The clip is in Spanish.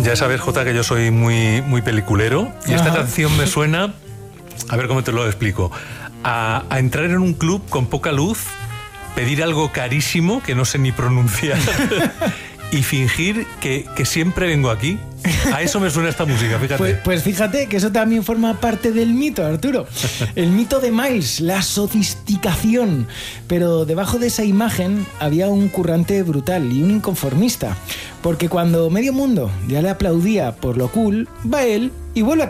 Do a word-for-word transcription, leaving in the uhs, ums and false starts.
Ya sabes, Jota, que yo soy muy, muy peliculero y esta Ajá. canción me suena, a ver cómo te lo explico, a, a entrar en un club con poca luz, pedir algo carísimo que no sé ni pronunciar y fingir que, que siempre vengo aquí. A eso me suena esta música, fíjate. Pues, pues fíjate que eso también forma parte del mito, Arturo. El mito de Miles, la sofisticación. Pero debajo de esa imagen había un currante brutal y un inconformista. Porque cuando medio mundo ya le aplaudía por lo cool, va él y vuelve a